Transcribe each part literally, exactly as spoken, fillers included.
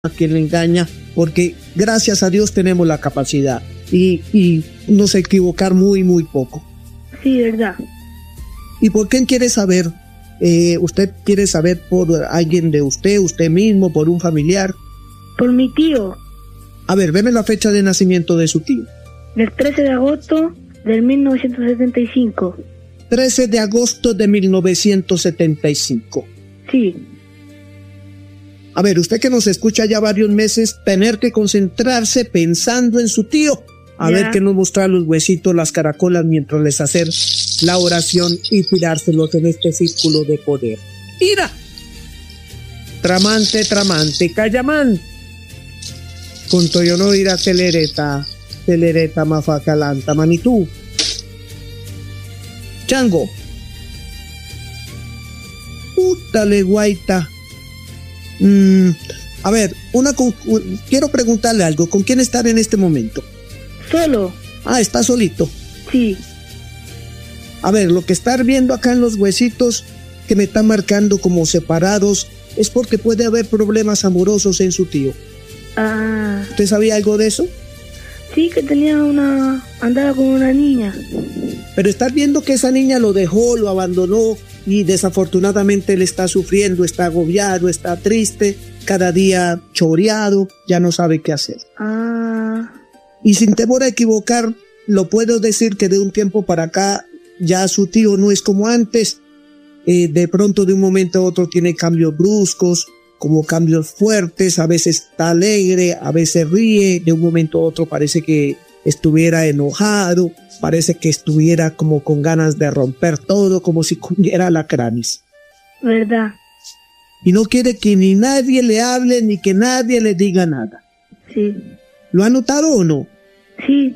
que le engaña, porque gracias a Dios tenemos la capacidad y, y nos equivocar muy, muy poco. Sí, verdad. ¿Y por qué quiere saber? Eh, ¿Usted quiere saber por alguien de usted, usted mismo, por un familiar? Por mi tío. A ver, veme la fecha de nacimiento de su tío. Del trece de agosto del mil novecientos setenta y cinco. trece de agosto de mil novecientos setenta y cinco. Sí. A ver, usted que nos escucha ya varios meses, tener que concentrarse pensando en su tío. A ya. ver que nos muestra los huesitos, las caracolas, mientras les hacer la oración y tirárselos en este círculo de poder. ¡Ira! Tramante, tramante, cayamán. Con toyono ira telereta, telereta mafacalanta, manitú. Chango. Pútale, guaita. Mm, a ver, una con, quiero preguntarle algo. ¿Con quién están en este momento? Solo. Ah, está solito. Sí. A ver, lo que está viendo acá en los huesitos que me están marcando como separados es porque puede haber problemas amorosos en su tío. Ah. ¿Usted sabía algo de eso? Sí, que tenía una... andaba con una niña. Pero estás viendo que esa niña lo dejó, lo abandonó y desafortunadamente él está sufriendo, está agobiado, está triste, cada día choreado, ya no sabe qué hacer. Ah. Y sin temor a equivocar, lo puedo decir que de un tiempo para acá ya su tío no es como antes. Eh, de pronto de un momento a otro tiene cambios bruscos, como cambios fuertes, a veces está alegre, a veces ríe, de un momento a otro parece que estuviera enojado, parece que estuviera como con ganas de romper todo, como si comiera alacranes. ¿Verdad? Y no quiere que ni nadie le hable ni que nadie le diga nada. Sí. ¿Lo ha notado o no? Sí.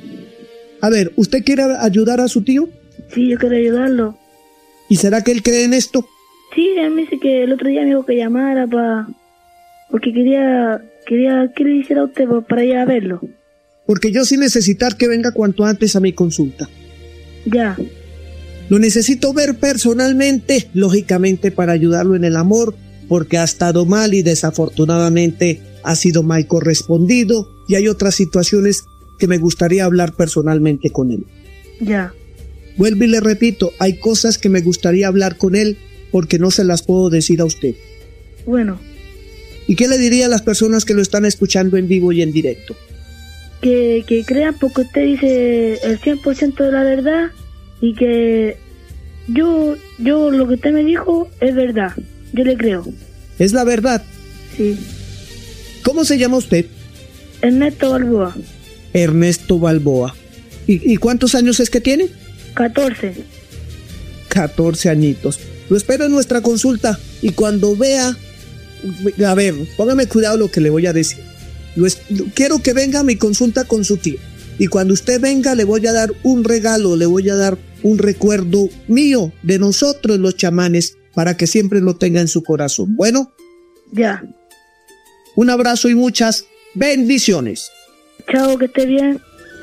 A ver, ¿usted quiere ayudar a su tío? Sí, yo quiero ayudarlo. ¿Y será que él cree en esto? Sí, él me dice que el otro día me dijo que llamara para... porque quería... quería que le hiciera a usted para ir a verlo. Porque yo sí necesitar que venga cuanto antes a mi consulta. Ya. Lo necesito ver personalmente, lógicamente para ayudarlo en el amor, porque ha estado mal y desafortunadamente ha sido mal correspondido y hay otras situaciones que me gustaría hablar personalmente con él. Ya. Vuelvo y le repito, hay cosas que me gustaría hablar con él porque no se las puedo decir a usted. Bueno. ¿Y qué le diría a las personas que lo están escuchando en vivo y en directo? Que, que crean porque usted dice el cien por ciento de la verdad y que yo, yo lo que usted me dijo es verdad. Yo le creo. ¿Es la verdad? Sí. ¿Cómo se llama usted? Ernesto Balboa. Ernesto Balboa. ¿Y, y cuántos años es que tiene? catorce. catorce añitos. Lo espero en nuestra consulta y cuando vea... A ver, póngame cuidado lo que le voy a decir. Lo es, quiero que venga a mi consulta con su tío. Y cuando usted venga le voy a dar un regalo, le voy a dar un recuerdo mío, de nosotros los chamanes, para que siempre lo tenga en su corazón. Bueno. Ya. Un abrazo y muchas bendiciones. Chao, que esté bien.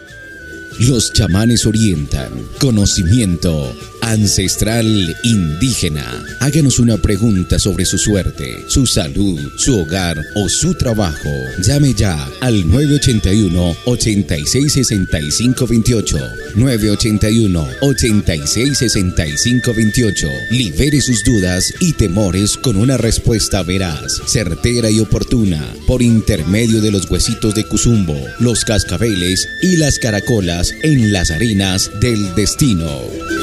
Los chamanes orientan. Conocimiento ancestral indígena. Háganos una pregunta sobre su suerte, su salud, su hogar o su trabajo. Llame ya al nueve ochenta y uno, ochenta y seis, sesenta y cinco veintiocho. nueve ochenta y uno, ochenta y seis, sesenta y cinco veintiocho. Libere sus dudas y temores con una respuesta veraz, certera y oportuna, por intermedio de los huesitos de Cuzumbo, los cascabeles y las caracolas en las arenas del destino.